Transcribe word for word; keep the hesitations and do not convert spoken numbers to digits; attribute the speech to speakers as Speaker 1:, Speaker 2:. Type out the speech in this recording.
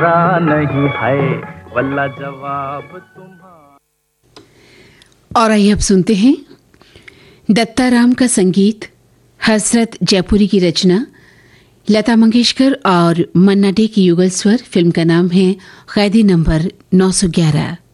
Speaker 1: नहीं है वल्ला जवाब तुम्हारा।
Speaker 2: और आइए अब सुनते हैं दत्ताराम का संगीत, हसरत जयपुरी की रचना, लता मंगेशकर और मन्ना डे की युगल स्वर। फिल्म का नाम है कैदी नंबर नौ सौ ग्यारह।